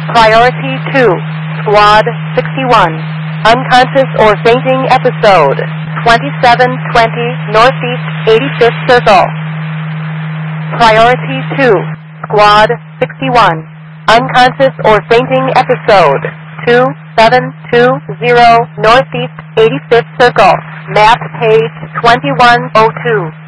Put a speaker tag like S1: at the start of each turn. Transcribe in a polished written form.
S1: Priority 2, Squad 61. Unconscious or fainting episode. 2720 Northeast 85th Circle. Priority 2, Squad 61. Unconscious or fainting episode. 2720 Northeast 85th Circle. Map page 2102.